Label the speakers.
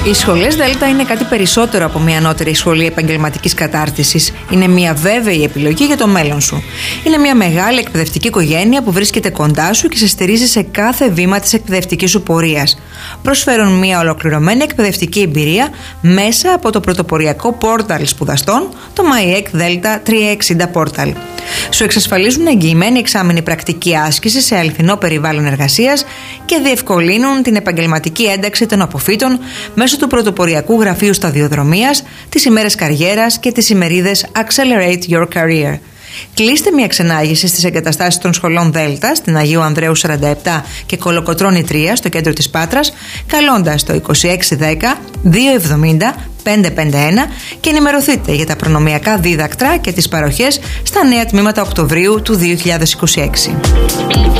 Speaker 1: Οι σχολές Δέλτα είναι κάτι περισσότερο από μια ανώτερη σχολή επαγγελματικής κατάρτισης. Είναι μια βέβαιη επιλογή για το μέλλον σου. Είναι μια μεγάλη εκπαιδευτική οικογένεια που βρίσκεται κοντά σου και σε στηρίζει σε κάθε βήμα της εκπαιδευτικής σου πορείας. Προσφέρουν μια ολοκληρωμένη εκπαιδευτική εμπειρία μέσα από το πρωτοποριακό πόρταλ σπουδαστών, το MyEC Delta 360 Portal. Σου εξασφαλίζουν εγγυημένη εξάμηνη πρακτική άσκηση σε αληθινό περιβάλλον εργασίας και διευκολύνουν την επαγγελματική ένταξη των αποφύτων μέσω του πρωτοποριακού γραφείου σταδιοδρομίας, τις ημέρες καριέρας και τις ημερίδες Accelerate Your Career. Κλείστε μια ξενάγηση στις εγκαταστάσεις των σχολών Δέλτα στην Αγίου Ανδρέου 47 και Κολοκοτρώνη 3 στο κέντρο της Πάτρας, καλώντας το 2610 270 551 και ενημερωθείτε για τα προνομιακά δίδακτρα και τις παροχές στα νέα τμήματα Οκτωβρίου του 2026.